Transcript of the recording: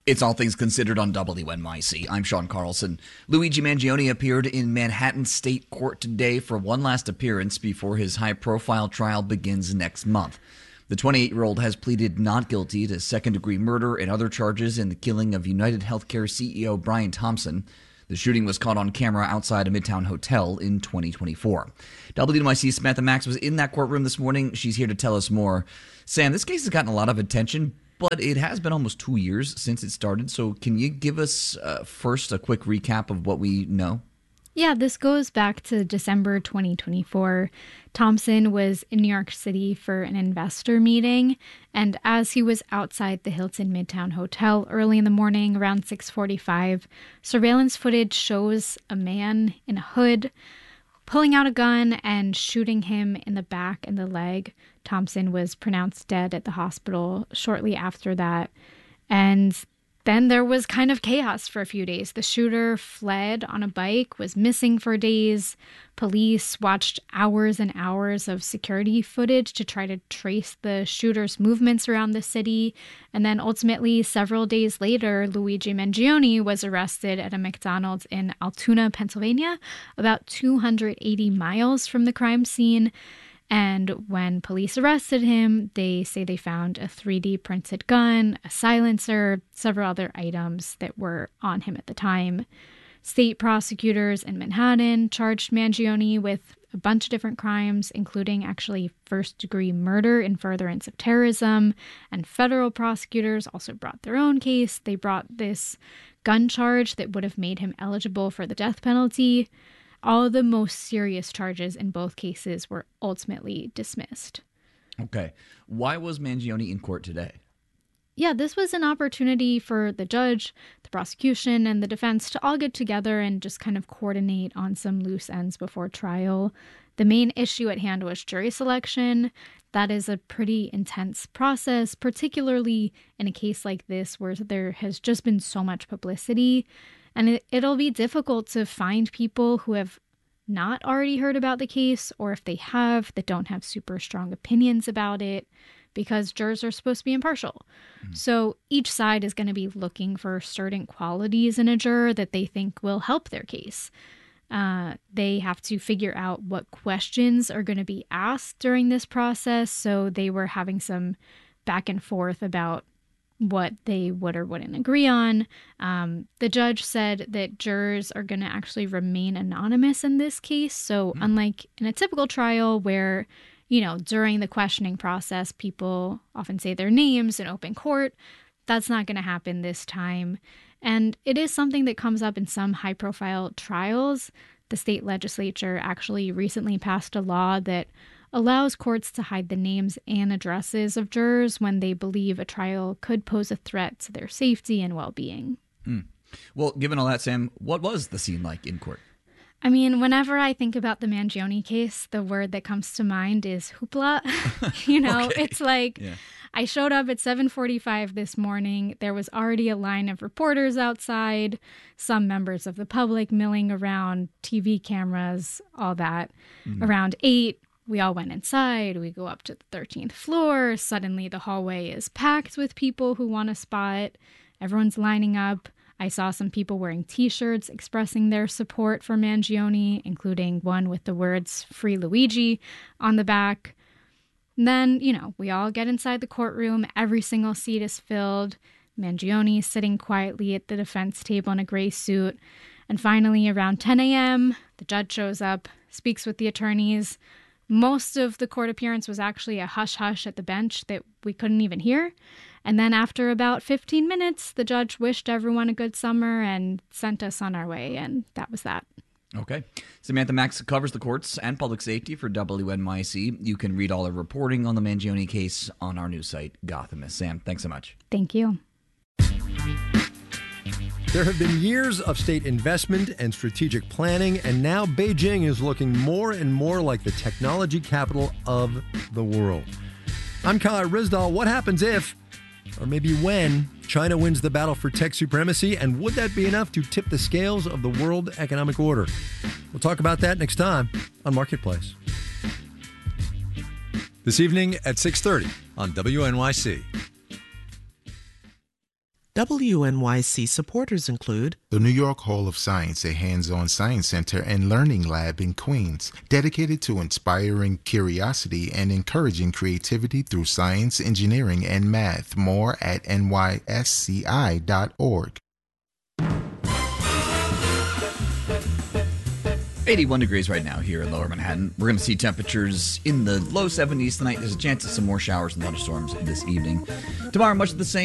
It's All Things Considered on WNYC. I'm Sean Carlson. Luigi Mangione appeared in Manhattan State Court today for one last appearance before his high-profile trial begins next month. The 28-year-old has pleaded not guilty to second-degree murder and other charges in the killing of United Healthcare CEO Brian Thompson. The shooting was caught on camera outside a Midtown hotel in 2024. WNYC's Samantha Max was in that courtroom this morning. She's here to tell us more. Sam, this case has gotten a lot of attention, but it has been almost 2 years since it started. So can you give us first a quick recap of what we know? Yeah, this goes back to December 2024. Thompson was in New York City for an investor meeting, and as he was outside the Hilton Midtown Hotel early in the morning around 6:45, surveillance footage shows a man in a hood pulling out a gun and shooting him in the back and the leg. Thompson was pronounced dead at the hospital shortly after that. And then there was kind of chaos for a few days. The shooter fled on a bike, was missing for days. Police watched hours and hours of security footage to try to trace the shooter's movements around the city. And then ultimately, several days later, Luigi Mangione was arrested at a McDonald's in Altoona, Pennsylvania, about 280 miles from the crime scene. And when police arrested him, they say they found a 3D printed gun, a silencer, several other items that were on him at the time. State prosecutors in Manhattan charged Mangione with a bunch of different crimes, including actually first-degree murder in furtherance of terrorism. And federal prosecutors also brought their own case. They brought this gun charge that would have made him eligible for the death penalty. All the most serious charges in both cases were ultimately dismissed. Okay. Why was Mangione in court today? Yeah, this was an opportunity for the judge, the prosecution, and the defense to all get together and just kind of coordinate on some loose ends before trial. The main issue at hand was jury selection. That is a pretty intense process, particularly in a case like this where there has just been so much publicity. And it'll be difficult to find people who have not already heard about the case, or if they have, that don't have super strong opinions about it, because jurors are supposed to be impartial. So each side is going to be looking for certain qualities in a juror that they think will help their case. They have to figure out what questions are going to be asked during this process. So they were having some back and forth about what they would or wouldn't agree on. The judge said that jurors are going to actually remain anonymous in this case. So unlike in a typical trial where, during the questioning process, people often say their names in open court, that's not going to happen this time. And it is something that comes up in some high-profile trials. The state legislature actually recently passed a law that allows courts to hide the names and addresses of jurors when they believe a trial could pose a threat to their safety and well-being. Well, given all that, Sam, what was the scene like in court? I mean, whenever I think about the Mangione case, the word that comes to mind is hoopla. Okay. It's like I showed up at 7:45 this morning. There was already a line of reporters outside, some members of the public milling around, TV cameras, all that. Around 8, we all went inside. We go up to the 13th floor. Suddenly the hallway is packed with people who want a spot. Everyone's lining up. I saw some people wearing T-shirts expressing their support for Mangione, including one with the words "Free Luigi" on the back. And then, we all get inside the courtroom. Every single seat is filled. Mangione sitting quietly at the defense table in a gray suit. And finally, around 10 a.m., the judge shows up, speaks with the attorneys. Most of the court appearance was actually a hush-hush at the bench that we couldn't even hear. And then after about 15 minutes, the judge wished everyone a good summer and sent us on our way, and that was that. Okay. Samantha Max covers the courts and public safety for WNYC. You can read all her reporting on the Mangione case on our news site, Gothamist. Sam, thanks so much. Thank you. There have been years of state investment and strategic planning, and now Beijing is looking more and more like the technology capital of the world. I'm Kyle Rizdal. What happens if, or maybe when, China wins the battle for tech supremacy, and would that be enough to tip the scales of the world economic order? We'll talk about that next time on Marketplace. This evening at 6:30 on WNYC. WNYC supporters include the New York Hall of Science, a hands-on science center and learning lab in Queens, dedicated to inspiring curiosity and encouraging creativity through science, engineering, and math. More at nysci.org. 81 degrees right now here in Lower Manhattan. We're going to see temperatures in the low 70s tonight. There's a chance of some more showers and thunderstorms this evening. Tomorrow, much of the same.